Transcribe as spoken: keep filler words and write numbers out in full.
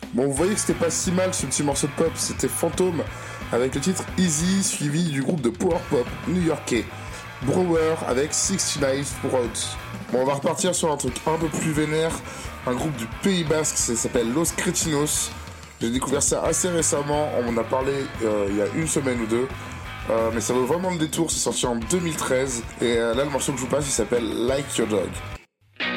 Bon, vous voyez que c'était pas si mal ce petit morceau de pop, c'était Fantôme avec le titre Easy, suivi du groupe de power pop new-yorkais Brewer avec sixty-nine Roads. Bon, on va repartir sur un truc un peu plus vénère, un groupe du Pays Basque, ça s'appelle Los Cretinos. J'ai découvert ça assez récemment, on m'en a parlé euh, il y a une semaine ou deux, euh, mais ça vaut vraiment le détour, c'est sorti en deux mille treize, et euh, là le morceau que je vous passe il s'appelle Like Your Dog.